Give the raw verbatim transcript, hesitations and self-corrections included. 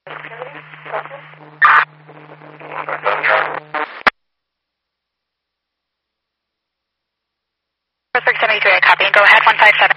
six seventy-three, I copy. Go ahead, one five seven.